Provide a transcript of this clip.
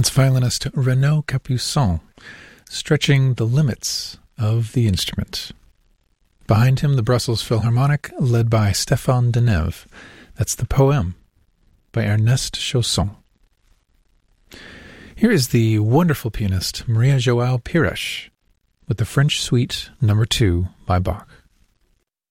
That's violinist Renaud Capuçon, stretching the limits of the instrument. Behind him, the Brussels Philharmonic, led by Stéphane Denève. That's the Poème by Ernest Chausson. Here is the wonderful pianist Maria João Pires with the French Suite No. 2 by Bach.